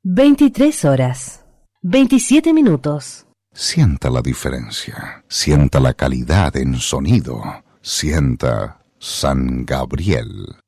23 horas, 27 minutos. Sienta la diferencia, sienta la calidad en sonido, sienta San Gabriel.